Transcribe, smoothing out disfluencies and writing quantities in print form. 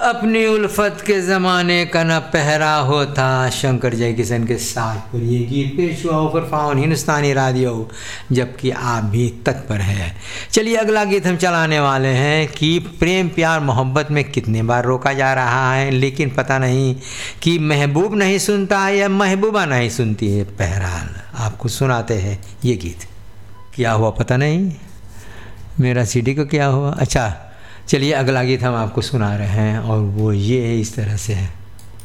अपनी उल्फत के ज़माने का न पहरा होता। शंकर जयकिशन के साथ पर ये गीत पेश हुआ ऊपर फाउन हिंदुस्तानी रेडियो, जबकि आप भी तत्पर है। चलिए अगला गीत हम चलाने वाले हैं कि प्रेम प्यार मोहब्बत में कितने बार रोका जा रहा है, लेकिन पता नहीं कि महबूब नहीं सुनता है या महबूबा नहीं सुनती है। बहरहाल आपको सुनाते हैं ये गीत। क्या हुआ पता नहीं, मेरा सीडी को क्या हुआ। अच्छा चलिए अगला गीत हम आपको सुना रहे हैं और वो ये है, इस तरह से है।